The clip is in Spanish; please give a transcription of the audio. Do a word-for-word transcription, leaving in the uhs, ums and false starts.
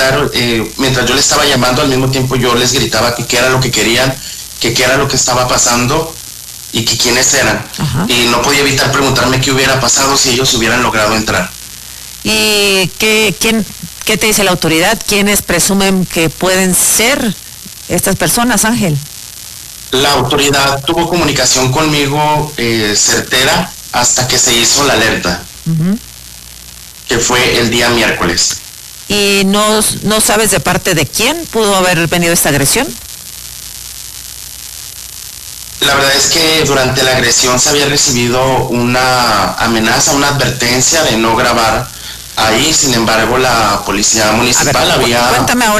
gritar, eh, mientras yo le estaba llamando, al mismo tiempo yo les gritaba que qué era lo que querían, que qué era lo que estaba pasando y que quiénes eran. Ajá. Y no podía evitar preguntarme qué hubiera pasado si ellos hubieran logrado entrar. ¿Y qué, quién, qué te dice la autoridad? ¿Quiénes presumen que pueden ser estas personas, Ángel? La autoridad tuvo comunicación conmigo eh, certera hasta que se hizo la alerta, uh-huh. que fue el día miércoles. ¿Y no, no sabes de parte de quién pudo haber venido esta agresión? La verdad es que durante la agresión se había recibido una amenaza, una advertencia de no grabar ahí. Sin embargo, la policía municipal ver, había... Cuéntame ahora.